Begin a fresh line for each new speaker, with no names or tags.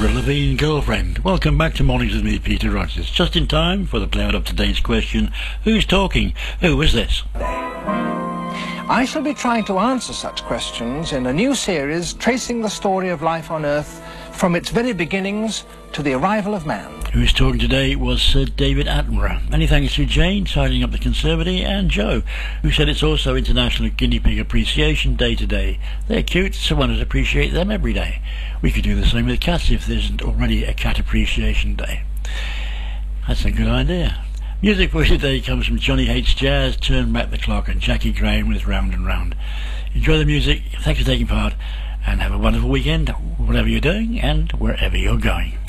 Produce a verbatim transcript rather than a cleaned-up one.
Avril Lavigne, Girlfriend. Welcome back to Mornings with me, Peter Rogers. Just in time for the play-out of today's question. Who's talking? Who is this?
I shall be trying to answer such questions in a new series tracing the story of life on Earth from its very beginnings to the arrival of man.
Who's talking today was Sir David Attenborough. Many thanks to Jane, tidying up the conservatory, and Joe, who said it's also International Guinea Pig Appreciation Day today. They're cute, so why not appreciate them every day? We could do the same with cats if there isn't already a Cat Appreciation Day. That's a good idea. Music for today comes from Johnny Hates Jazz, Turn Back the Clock, and Jackie Graham with Round and Round. Enjoy the music, thanks for taking part, and have a wonderful weekend, whatever you're doing and wherever you're going.